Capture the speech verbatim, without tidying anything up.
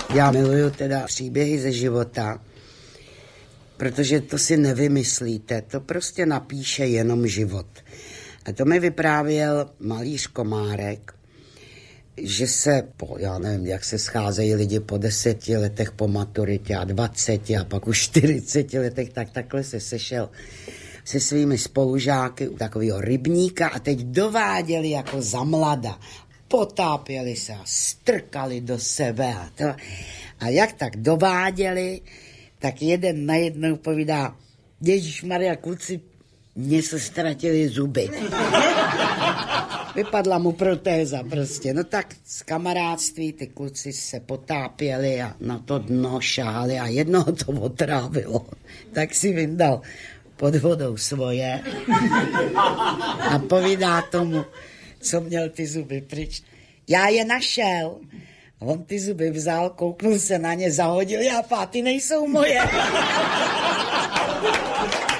Já miluju teda příběhy ze života, protože to si nevymyslíte, to prostě napíše jenom život. A to mi vyprávěl malíř Komárek, že se, po, já nevím, jak se scházejí lidi po deseti letech po maturitě a dvaceti a pak už čtyřiceti letech, tak takhle se sešel se svými spolužáky u takového rybníka a teď dováděli jako za mlada. Potápěli se a strkali do sebe. A, to, a jak tak dováděli, tak jeden najednou povídá, Ježišmarja, kluci, mně se ztratily zuby. Vypadla mu protéza prostě. No tak z kamarádství ty kluci se potápěli a na to dno šáhali a jednoho to otrávilo. Tak si vyndal pod vodou svoje a povídá tomu, co měl ty zuby pryč. Já je našel. A on ty zuby vzal, kouknul se na ně, zahodil, já pá, ty nejsou moje.